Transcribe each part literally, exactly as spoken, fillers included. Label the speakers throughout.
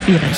Speaker 1: schwierig.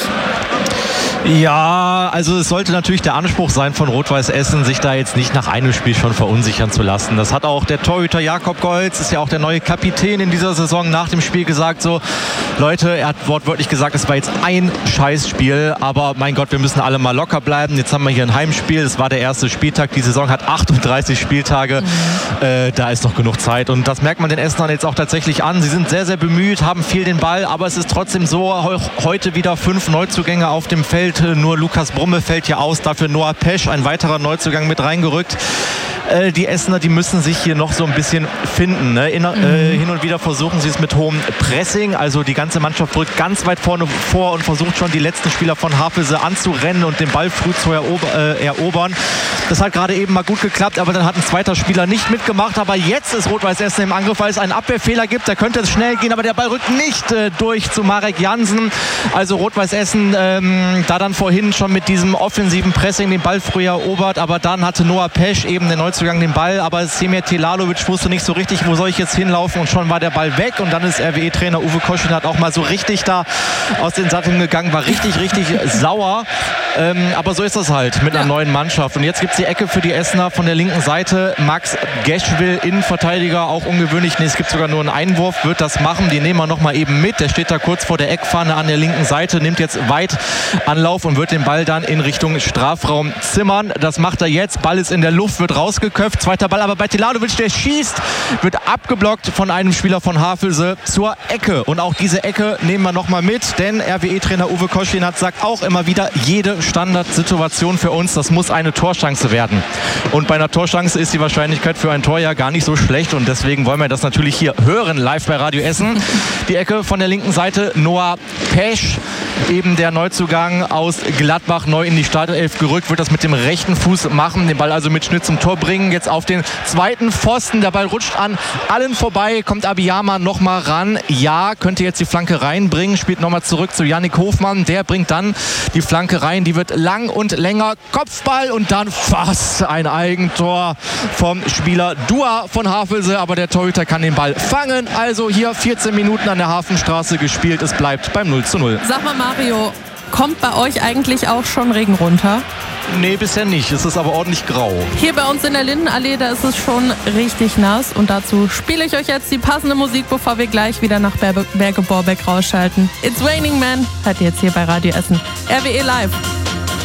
Speaker 2: Ja, also es sollte natürlich der Anspruch sein von Rot-Weiß Essen, sich da jetzt nicht nach einem Spiel schon verunsichern zu lassen. Das hat auch der Torhüter Jakob Golz, ist ja auch der neue Kapitän in dieser Saison, nach dem Spiel gesagt, so Leute, er hat wortwörtlich gesagt, es war jetzt ein Scheißspiel, aber mein Gott, wir müssen alle mal locker bleiben. Jetzt haben wir hier ein Heimspiel, es war der erste Spieltag, die Saison hat achtunddreißig Spieltage, mhm. äh, da ist noch genug Zeit und das merkt man den Essenern jetzt auch tatsächlich an. Sie sind sehr, sehr bemüht, haben viel den Ball, aber es ist trotzdem so, heute wieder fünf Neuzugänge auf dem Feld. Nur Lukas Brumme fällt hier aus, dafür Noah Pesch, ein weiterer Neuzugang mit reingerückt. Äh, die Essener, die müssen sich hier noch so ein bisschen finden. Ne? In, äh, hin und wieder versuchen sie es mit hohem Pressing, also die ganze Mannschaft rückt ganz weit vorne vor und versucht schon die letzten Spieler von Havelse anzurennen und den Ball früh zu erober, äh, erobern. Das hat gerade eben mal gut geklappt, aber dann hat ein zweiter Spieler nicht mitgemacht. Aber jetzt ist Rot-Weiß Essen im Angriff, weil es einen Abwehrfehler gibt. Da könnte es schnell gehen, aber der Ball rückt nicht äh, durch zu Marek Jansen. Also Rot-Weiß Essen ähm, da dann vorhin schon mit diesem offensiven Pressing den Ball früher erobert, aber dann hatte Noah Pesch, eben der Neuzugang, den Ball, aber Semir Telalovic wusste nicht so richtig, wo soll ich jetzt hinlaufen, und schon war der Ball weg und dann ist R W E-Trainer Uwe Koschinat auch mal so richtig da aus den Satteln gegangen, war richtig, richtig sauer, ähm, aber so ist das halt mit einer neuen Mannschaft. Und jetzt gibt es die Ecke für die Essener von der linken Seite, Max Geschwil, Innenverteidiger, auch ungewöhnlich, nee, es gibt sogar nur einen Einwurf, wird das machen, den nehmen wir nochmal eben mit, der steht da kurz vor der Eckfahne an der linken Seite, nimmt jetzt weit Anlauf und wird den Ball dann in Richtung Strafraum zimmern. Das macht er jetzt. Ball ist in der Luft, wird rausgeköpft. Zweiter Ball aber bei Telalovic, der schießt, wird abgeblockt von einem Spieler von Havelse zur Ecke. Und auch diese Ecke nehmen wir nochmal mit, denn R W E-Trainer Uwe Koschinat sagt auch immer wieder, jede Standardsituation für uns, das muss eine Torchance werden. Und bei einer Torchance ist die Wahrscheinlichkeit für ein Tor ja gar nicht so schlecht und deswegen wollen wir das natürlich hier hören, live bei Radio Essen. Die Ecke von der linken Seite, Noah Pesch, eben der Neuzugang aus Gladbach, neu in die Startelf gerückt, wird das mit dem rechten Fuß machen, den Ball also mit Schnitt zum Tor bringen, jetzt auf den zweiten Pfosten, der Ball rutscht an allen vorbei, kommt Abiyama nochmal ran, ja, könnte jetzt die Flanke reinbringen, spielt nochmal zurück zu Yannick Hofmann, der bringt dann die Flanke rein, die wird lang und länger, Kopfball und dann fast ein Eigentor vom Spieler Dua von Havelse, aber der Torhüter kann den Ball fangen, also hier vierzehn Minuten an der Hafenstraße gespielt, es bleibt beim null zu null.
Speaker 1: Sag mal Mario, kommt bei euch eigentlich auch schon Regen runter?
Speaker 2: Nee, bisher nicht. Es ist aber ordentlich grau.
Speaker 1: Hier bei uns in der Lindenallee, da ist es schon richtig nass. Und dazu spiele ich euch jetzt die passende Musik, bevor wir gleich wieder nach Berge Borbeck rausschalten. It's Raining Man, hört ihr jetzt hier bei Radio Essen. R W E Live.